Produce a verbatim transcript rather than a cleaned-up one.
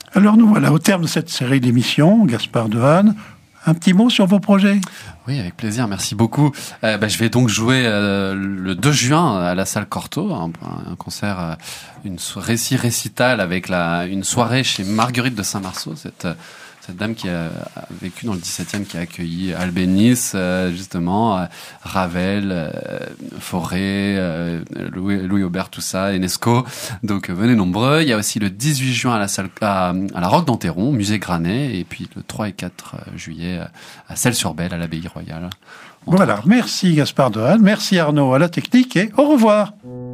Alors nous voilà au terme de cette série d'émissions. Gaspard Dehaene, un petit mot sur vos projets? Oui, avec plaisir, merci beaucoup. Euh, bah, je vais donc jouer euh, le deux juin à la salle Cortot, un, un concert, euh, une so- récit récital avec la, une soirée chez Marguerite de Saint-Marceau, cette, cette dame qui a vécu dans le dix-septième, qui a accueilli Albéniz, euh, justement, euh, Ravel, euh, Fauré, euh, Louis, Louis Aubert, tout ça, Enesco. Donc euh, venez nombreux. Il y a aussi le dix-huit juin à la salle, à, à la Roque d'Enterron, musée Granet, et puis le trois et quatre juillet à Celles-sur-Belle, à l'Abbaye Royale. Voilà, merci Gaspard Dehaene, merci Arnaud à la technique et au revoir.